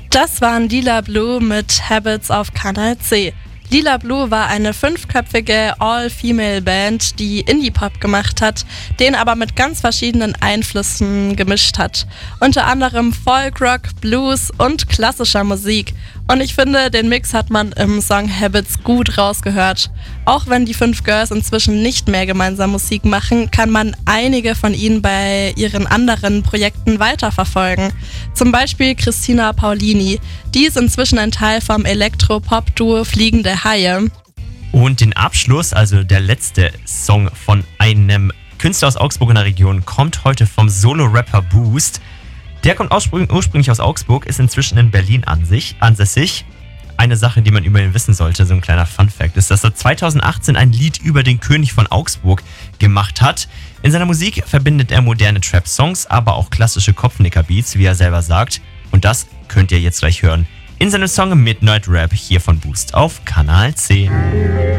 Das waren Lila Blue mit Habits auf Kanal C. Lila Blue war eine 5-köpfige All-Female-Band, die Indie-Pop gemacht hat, den aber mit ganz verschiedenen Einflüssen gemischt hat. Unter anderem Folk-Rock, Blues und klassischer Musik. Und ich finde, den Mix hat man im Song Habits gut rausgehört. Auch wenn die 5 Girls inzwischen nicht mehr gemeinsam Musik machen, kann man einige von ihnen bei ihren anderen Projekten weiterverfolgen. Zum Beispiel Christina Paulini. Die ist inzwischen ein Teil vom Elektro-Pop-Duo Fliegende Haie. Und den Abschluss, also der letzte Song von einem Künstler aus Augsburg in der Region, kommt heute vom Solo-Rapper Boost. Der kommt ursprünglich aus Augsburg, ist inzwischen in Berlin ansässig. Eine Sache, die man über ihn wissen sollte, so ein kleiner Funfact, ist, dass er 2018 ein Lied über den König von Augsburg gemacht hat. In seiner Musik verbindet er moderne Trap-Songs, aber auch klassische Kopfnicker-Beats, wie er selber sagt. Und das könnt ihr jetzt gleich hören in seinem Song Midnight Rap hier von Boost auf Kanal C.